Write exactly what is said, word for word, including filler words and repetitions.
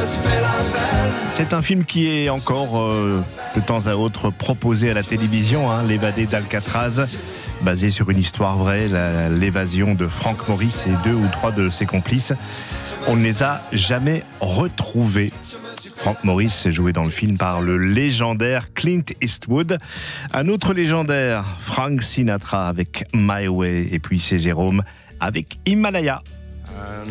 C'est un film qui est encore euh, de temps à autre proposé à la télévision, hein, L'évadé d'Alcatraz, basé sur une histoire vraie, la, l'évasion de Frank Morris et deux ou trois de ses complices. On ne les a jamais retrouvés. Frank Morris est joué dans le film par le légendaire Clint Eastwood. Un autre légendaire, Frank Sinatra avec My Way. Et puis c'est Jérôme avec Himalaya.